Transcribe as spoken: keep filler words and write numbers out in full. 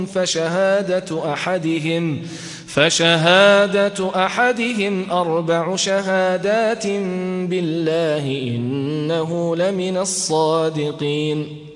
فشهادة أحدهم فشهادة أحدهم أربع شهادات بالله إنه لمن الصادقين